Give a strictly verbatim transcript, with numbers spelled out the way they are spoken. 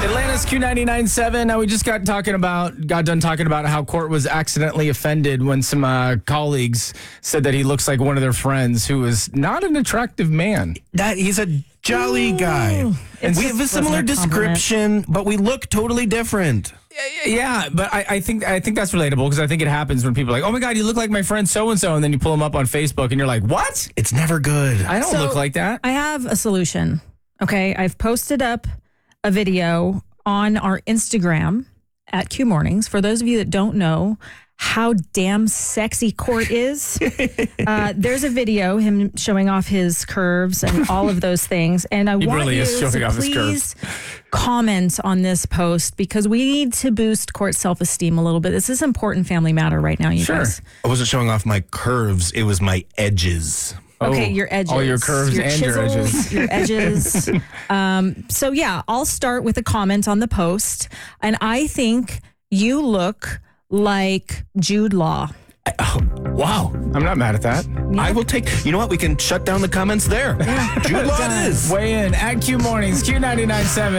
Atlanta's Q ninety-nine point seven. Now, we just got talking about, got done talking about how Court was accidentally offended when some uh, colleagues said that he looks like one of their friends who is not an attractive man. That he's a jolly guy. And we have a similar description, but we look totally different. Yeah, but I, I think I think that's relatable because I think it happens when people are like, oh my God, you look like my friend so-and-so, and then you pull them up on Facebook and you're like, what? It's never good. I don't So, look like that. I have a solution. Okay. I've posted up a video on our Instagram at Q Mornings. For those of you that don't know how damn sexy Court is, uh, there's a video, him showing off his curves and all of those things. And I He want really you is showing to off his please comment on this post because we need to boost Court's self-esteem a little bit. This is an important family matter right now, you Sure. guys. I wasn't showing off my curves. It was my edges. Okay, Oh, your edges. all your curves your and your chisels, edges. Your edges. um, so, yeah, I'll start with a comment on the post. And I think you look like Jude Law. Oh, wow. I'm not mad at that. I will take, you know what? We can shut down the comments there. Jude Law it is. Weigh in at Q Mornings, Q ninety-nine point seven.